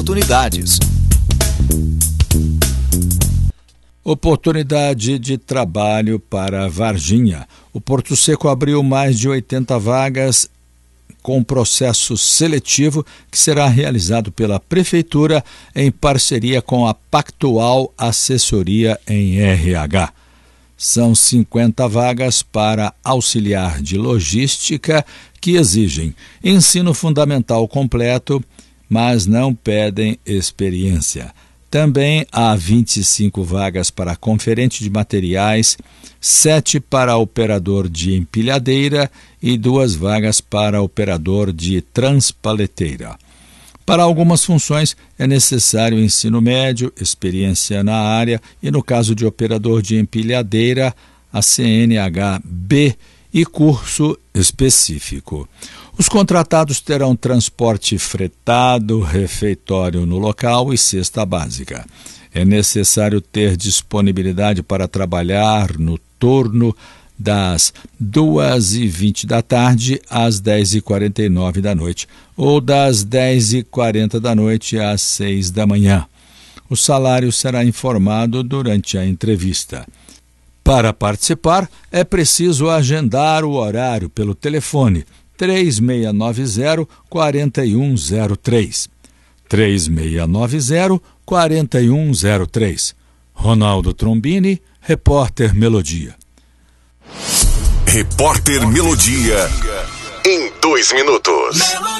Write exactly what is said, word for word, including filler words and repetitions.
Oportunidades. Oportunidade de trabalho para Varginha. O Porto Seco abriu mais de oitenta vagas com processo seletivo que será realizado pela Prefeitura em parceria com a Pactual Assessoria em R H. São cinquenta vagas para auxiliar de logística que exigem ensino fundamental completo, mas não pedem experiência. Também há vinte e cinco vagas para conferente de materiais, sete para operador de empilhadeira e duas vagas para operador de transpaleteira. Para algumas funções é necessário ensino médio, experiência na área e, no caso de operador de empilhadeira, a C N H B e curso específico. Os contratados terão transporte fretado, refeitório no local e cesta básica. É necessário ter disponibilidade para trabalhar no turno das duas e vinte da tarde às dez e quarenta e nove da noite ou das dez e quarenta da noite às seis da manhã. O salário será informado durante a entrevista. Para participar, é preciso agendar o horário pelo telefone três seis nove zero, quatro um zero três. três seis nove zero, quatro um zero três. Ronaldo Trombini, Repórter Melodia. Repórter Melodia, em dois minutos.